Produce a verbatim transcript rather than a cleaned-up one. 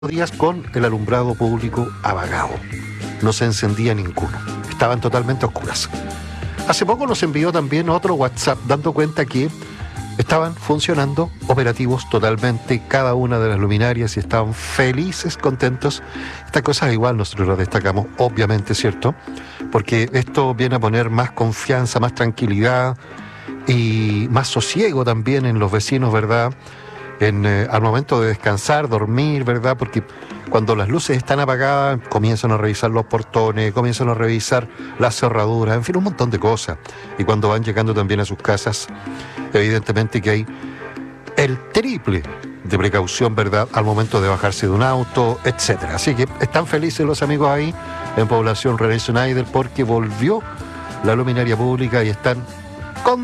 días con el alumbrado público apagado. No se encendía ninguno. Estaban totalmente oscuras. Hace poco nos envió también otro WhatsApp dando cuenta que estaban funcionando operativos totalmente cada una de las luminarias y estaban felices, contentos. Estas cosas igual nosotros las destacamos, obviamente, ¿cierto? Porque esto viene a poner más confianza, más tranquilidad y más sosiego también en los vecinos, ¿verdad? En, eh, al momento de descansar, dormir, ¿verdad? Porque cuando las luces están apagadas, comienzan a revisar los portones, comienzan a revisar las cerraduras, en fin, un montón de cosas. Y cuando van llegando también a sus casas, evidentemente que hay el triple de precaución, ¿verdad?, al momento de bajarse de un auto, etcétera. Así que están felices los amigos ahí en Población René Schneider porque volvió la luminaria pública y están